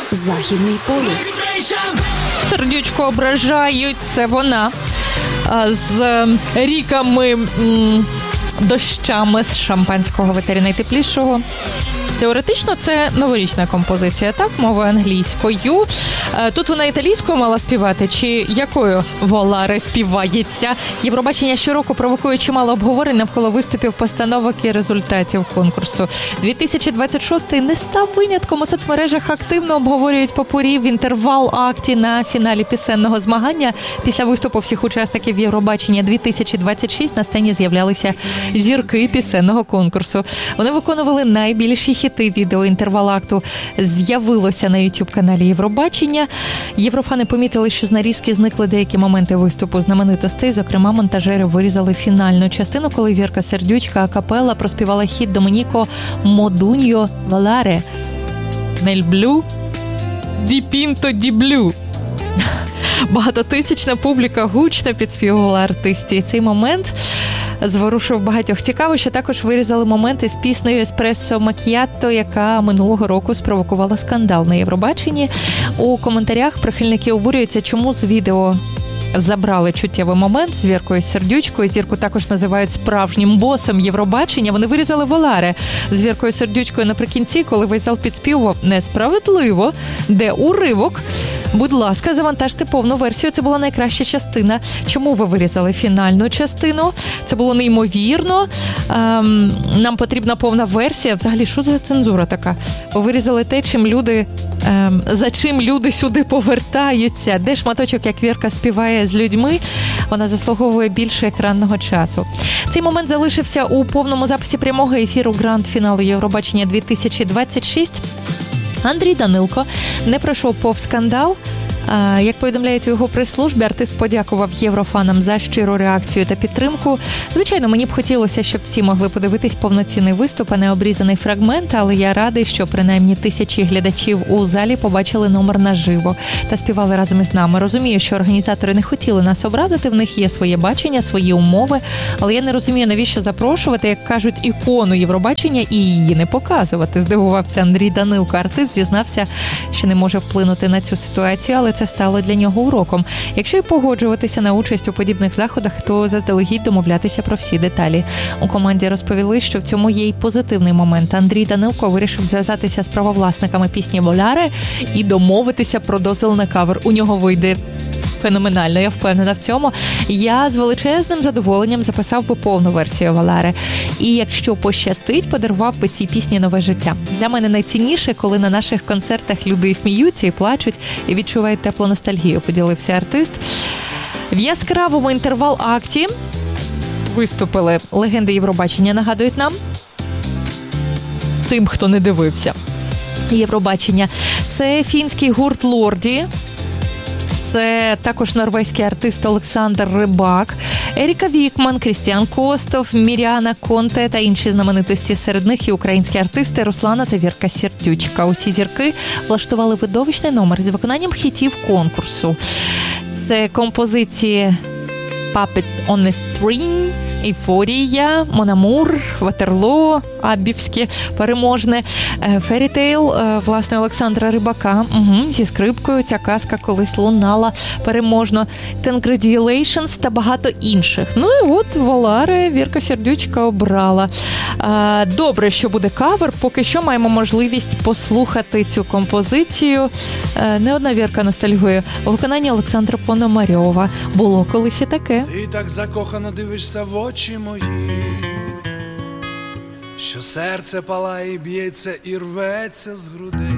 Західний полюс. Сердючко ображають, це вона. З ріками, дощами з шампанського «Ветері найтеплішого». Теоретично це новорічна композиція, так, мовою англійською. Тут вона італійською мала співати, чи якою Воларе співається? Євробачення щороку провокує чимало обговорень навколо виступів, постановок і результатів конкурсу. 2026 не став винятком. У соцмережах активно обговорюють попурі в інтервал-акті на фіналі пісенного змагання. Після виступу всіх учасників Євробачення 2026 на сцені з'являлися зірки пісенного конкурсу. Вони виконували найбільші хіти. Відео інтервал-акту з'явилося на YouTube-каналі Євробачення. Єврофани помітили, що з нарізки зникли деякі моменти виступу знаменитостей. Зокрема, монтажери вирізали фінальну частину, коли Вірка Сердючка акапелла проспівала хіт Домініко Модуньо Воларе. Нель блю, ді пінто ді блю. Багатотисячна публіка гучно підспівувала артисті. Цей момент зворушив багатьох. Цікаво, що також вирізали моменти з піснею «Еспресо Макіатто», яка минулого року спровокувала скандал на Євробаченні. У коментарях прихильники обурюються, чому з відео забрали чуттєвий момент з Віркою Сердючкою. Зірку також називають справжнім босом Євробачення. Вони вирізали Воларе з Віркою Сердючкою наприкінці, коли весь зал підспівував «Несправедливо», де уривок. Будь ласка, завантажте повну версію. Це була найкраща частина. Чому ви вирізали фінальну частину? Це було неймовірно. Нам потрібна повна версія. Взагалі, що за цензура така? Ви вирізали те, за чим люди сюди повертаються. Де шматочок, як Вірка співає з людьми, вона заслуговує більше екранного часу. Цей момент залишився у повному записі прямого ефіру гранд-фіналу Євробачення 2026. Андрій Данилко не пройшов повз скандал. Як повідомляють у його прес-службі, артист подякував єврофанам за щиру реакцію та підтримку. Звичайно, мені б хотілося, щоб всі могли подивитись повноцінний виступ, а не обрізаний фрагмент, але я радий, що принаймні тисячі глядачів у залі побачили номер наживо та співали разом із нами. Розумію, що організатори не хотіли нас образити, в них є своє бачення, свої умови, але я не розумію, навіщо запрошувати, як кажуть, ікону Євробачення і її не показувати. Здивувався Андрій Данилко. Артист зізнався, що не може вплинути на цю ситуацію, але це стало для нього уроком. Якщо й погоджуватися на участь у подібних заходах, то заздалегідь домовлятися про всі деталі. У команді розповіли, що в цьому є й позитивний момент. Андрій Данилко вирішив зв'язатися з правовласниками пісні «Воларе» і домовитися про дозвіл на кавер. У нього вийде феноменально, я впевнена в цьому. Я з величезним задоволенням записав би повну версію «Воларе». І якщо пощастить, подарував би цій пісні нове життя. Для мене найцінніше, коли на наших концертах люди сміються і плачуть, і відчувають теплу ностальгію, поділився артист. В яскравому інтервал-акті виступили легенди Євробачення, нагадують нам, тим, хто не дивився Євробачення. Це фінський гурт «Лорді», це також норвезький артист Олександр Рибак, Еріка Вікман, Крістіан Костов, Міріана Конте та інші знаменитості. Серед них і українські артисти Руслана та Вірка Сердючка. Усі зірки влаштували видовищний номер з виконанням хітів конкурсу. Це композиції «Puppet on a String», «Ейфорія», «Монамур», «Ватерлоо», «Аббівське», «Переможне», «Ферітейл», власне, Олександра Рибака. Зі скрипкою ця казка колись лунала переможно, «Congratulations» та багато інших. Ну і от Воларе Вірка Сердючка обрала. Добре, що буде кавер. Поки що маємо можливість послухати цю композицію. Не одна Вірка ностальгує. У виконанні Олександра Пономарьова. Було колись і таке. Ти так закохано дивишся в очі мої, що серце палає, б'ється і рветься з грудей.